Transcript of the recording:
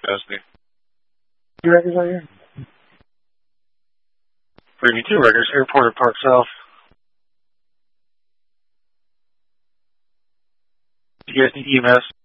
Testing. Two records on here? Bring me 2 records, Airport at Park South. You guys need EMS?